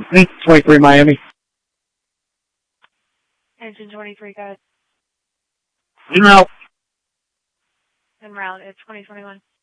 23 Miami. Engine 23, go ahead. En route. En route, it's 2021.